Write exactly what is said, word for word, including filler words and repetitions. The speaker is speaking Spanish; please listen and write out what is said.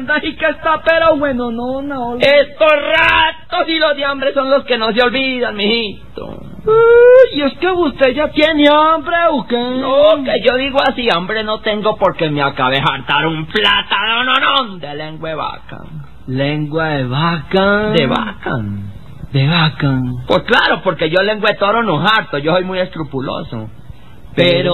anda y que está pero bueno, no, no. Estos ratos y los de hambre son los que no se olvidan, mijito. Uy, ¿y es que usted ya tiene hambre o qué? No, que yo digo así, hambre no tengo porque me acabé de hartar un plátano, no, no, de lengua de vaca. ¿Lengua de vaca? De vaca. De vaca. Pues claro, porque yo lengua de toro no harto, yo soy muy escrupuloso. Pero,